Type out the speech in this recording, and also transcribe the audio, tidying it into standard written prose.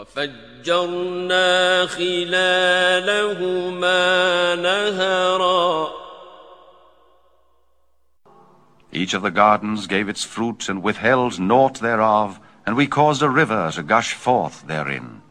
وفجرنا خلالهما نهرا. Each of the gardens gave its fruit and withheld naught thereof, and we caused a river to gush forth therein.